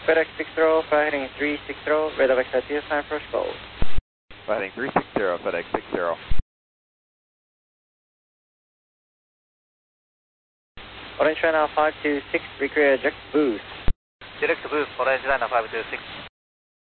FedEx 60, flight heading 360, radar vector to sign first call. Flight heading 360, FedEx 60. Orange China 526, recreate eject boost. Direct boost, Orange China 526.